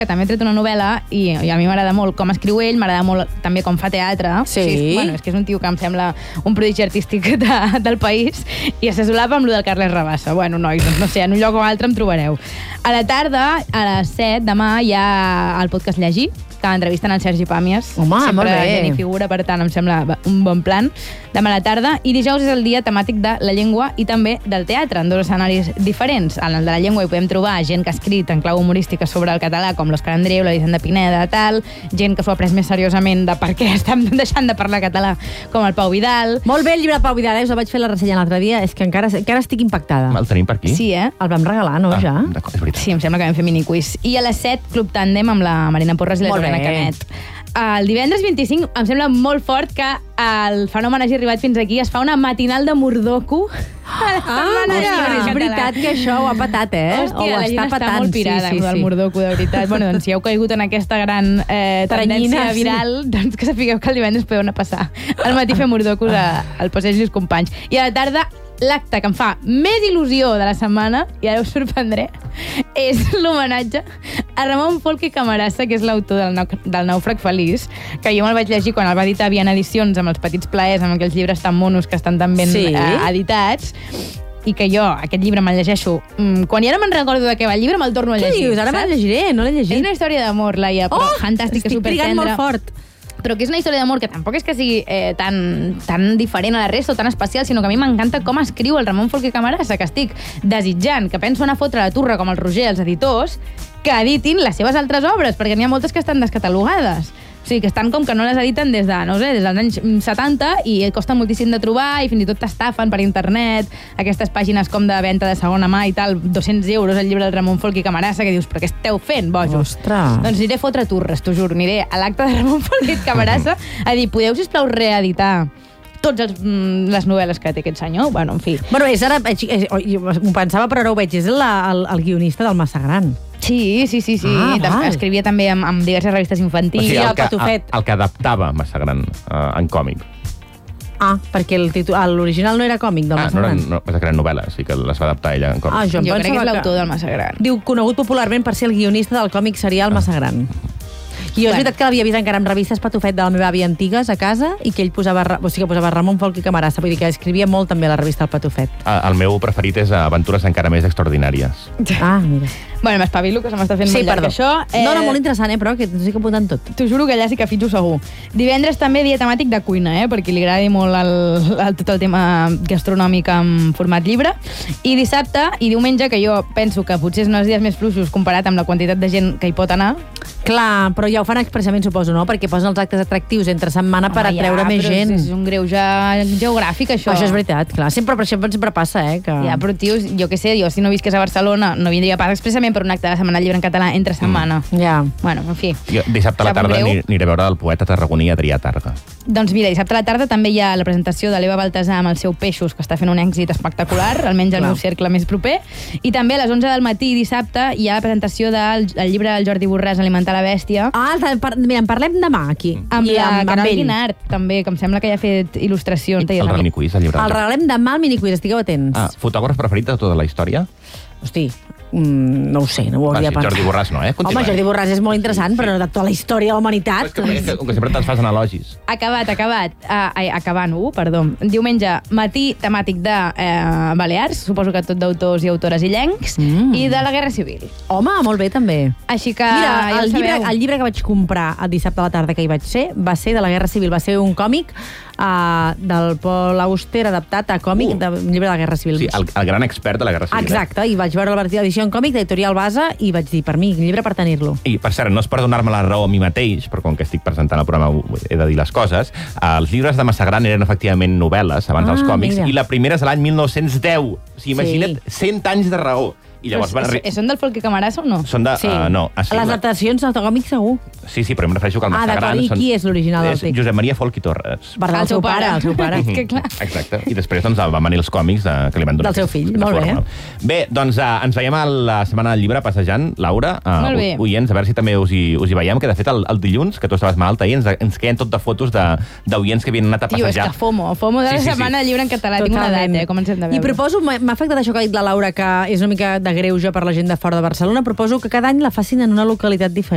que també ha tret una novel·la i a mi m'agrada molt com escriu ell, m'agrada molt també com fa teatre. Sí. Bueno, és que és un tio que em sembla un prodigi artístic del país i se solapa amb lo del Carles Rabassa. Bueno, nois, doncs no sé, en un lloc o altre em trobareu. A la tarda, a les 7, demà, hi ha el podcast Llegir, que entrevisten el Sergi Pàmies. Home, sempre molt bé. gent i figura, per tant, em sembla un bon plan. Demà a la tarda. I dijous és el dia temàtic de la llengua i també del teatre, en dos escenaris diferents. En el de la llengua hi podem trobar gent que ha escrit en clau humorística sobre el català, com l'Òscar Andreu, l'Elisenda Pineda, tal, gent que s'ho ha pres més seriosament de per què estem deixant de parlar català, com el Pau Vidal. Molt bé el llibre de Pau Vidal, us el vaig fer la ressenya l'altre dia, és que encara estic impactada. El tenim per aquí? Sí, eh? El vam regalar, no, ja? D'acord, és veritat. Sí, em sembla que vam fer miniquiz. I a les 7, Club Tàndem amb la Marina Porres i la Molt Joana bé. Canet. El divendres 25 em sembla molt fort que el fenomen hagi arribat fins aquí. Es fa una matinal de Mordoku. És veritat que això ho ha patat, Hòstia, o la gent està està patant. molt pirada amb el Mordoku, de veritat. Bueno, doncs si heu caigut en aquesta gran tendència sí. viral, doncs que sapigueu que el divendres podeu anar a passar al matí fer Mordokus al Passeig Lluís Companys. I a la tarda, l'acte que em fa més il·lusió de la setmana, i ara us sorprendré, és l'homenatge a Ramon Folch i Camarasa, que és l'autor del Nàufrag Feliç, que jo me'l vaig llegir quan el va editar Viana Edicions, amb els petits plaers, amb aquells llibres tan monos que estan tan ben editats, i que jo aquest llibre me'l llegeixo. Quan ja no me'n recordo de què va el llibre, me'l torno a llegir. Què dius? Ara me'l llegiré, no l'he llegit. És una història d'amor, Laia, però fantàstica, estic supertendra. trigant molt fort. Però que és una història d'amor que tampoc és que sigui tan diferent a la resta o tan especial, sinó que a mi m'encanta com escriu el Ramon Folch i Camarasa, que estic desitjant, que penso anar a fotre la turra com el Roger, els editors, que editin les seves altres obres, perquè n'hi ha moltes que estan descatalogades. O sigui, que estan com que no les editen des de, no sé, des dels anys 70 i costa moltíssim de trobar i fins i tot t'estafen per internet, aquestes pàgines com de venda de segona mà i tal, 200 euros el llibre del Ramon Folch i Camarasa, que dius, però què esteu fent, bojos? Ostres. Doncs aniré a fotre turres, t'ho juro, aniré a l'acte de Ramon Folch i Camarasa a dir, podeu, sisplau, reeditar totes les novel·les que té aquest senyor? Bueno, en fi. Bueno, és ara... M'ho pensava, però ara ho veig. És el guionista del Massa Gran. Sí. Val. Escrivia també amb diverses revistes infantils. O sigui, el Patufet. el que adaptava Massa Gran en còmic. Perquè l'original no era còmic del Massa No Gran. eren novel·les, sí que les va adaptar ella en còmic. Jo crec que és pensava l'autor del Massa Gran. Diu, conegut popularment per ser el guionista del còmic serial Massa Gran. I és veritat que l'havia vist encara amb revistes Patufet de la meva àvia antigues a casa i que ell posava Ramon Folch i Camarasa. Vull dir que escrivia molt també a la revista El Patufet. El meu preferit és Aventures encara més extraordinàries. Mira. Bueno, m'espavilo, que se m'està fent molt llarg això. No, molt interessant, però que sí que apunten tot. T'ho juro que allà sí que fitxo segur. Divendres també dia temàtic de cuina, per qui li agradi molt tot el tema gastronòmic en format llibre. I dissabte i diumenge, que jo penso que potser són els dies més fluixos comparat amb la quantitat de gent que hi pot anar. Clar, però ja ho fan expressament, suposo, no? Perquè posen els actes atractius entre setmana per atreure més gent. És un greuge geogràfic, això. Això és veritat, clar. Sempre passa, que... Ja, però, tios, jo què sé, jo si no visqués a Barcelona no vindria pas expressament per un acte de Setmana del Llibre en català entre setmana. Ja. Bueno, en fi. Jo dissabte a la tarda aniré a veure el poeta tarragoní Adrià Targa. Doncs mira, dissabte a la tarda també hi ha la presentació de l'Eva Baltasar amb el seu Peixos, que està fent un èxit espectacular, almenys al meu cercle més proper. I també a les 11 del matí dissabte hi ha la presentació del llibre del Jordi Borràs, Alimentar la bèstia. Mira, en parlem demà aquí. Amb la Carol Guinart, també, que em sembla que ja ha fet il·lustració. El miniquiz, el llibre. El regalem demà al miniquiz, estigueu atents. Fotògraf preferit de tota la història? Hosti, no ho sé, no ho hauria pensat. Jordi Borràs no, Home, Jordi Borràs és molt interessant, però de tota la història de la humanitat. Com que sempre te'ls fas analogis. Acabant, perdó. Diumenge, matí temàtic de Balears, suposo que tot d'autors i autores illencs, i de la Guerra Civil. Home, molt bé, també. Així que mira, el llibre que vaig comprar el dissabte a la tarda que hi vaig ser va ser de la Guerra Civil, va ser un còmic del Paul Auster adaptat a còmic d'un llibre de la Guerra Civil. Sí, el gran expert de la Guerra Civil. Exacte, i vaig veure l'edició en còmic d'Editorial Base i vaig dir, per mi, llibre per tenir-lo. I, per cert, no és per donar-me la raó a mi mateix, però com que estic presentant el programa he de dir les coses, els llibres de Massa Gran eren efectivament novel·les abans dels còmics, i la primera és l'any 1910. O sigui, imagina't, 100 anys de raó. I llavors són del Folch i Camarasa o no? Són de... No. Les adaptacions del còmic segur. Sí, però em refereixo que el Massa Gran... I qui és l'original del text? Josep Maria Folch i Torres. El seu pare. És que clar. Exacte. I després van venir els còmics que li van donar. Del seu fill, molt bé. Bé, doncs ens veiem a la Setmana del Llibre passejant, Laura. Molt bé. Oients, a veure si també us hi veiem, que de fet el dilluns, que tu estaves malalt ahir, ens queien tot de fotos d'oients que havien anat a passejar. Tio, és que FOMO de la Setmana del Llibre en català. Tinc una edat, comencem de veure. I proposo, m'ha afectat això que ha dit la Laura, que és una mica de greuge per la gent de fora de Barcelona, proposo que cada any la facin en una localitat diferent.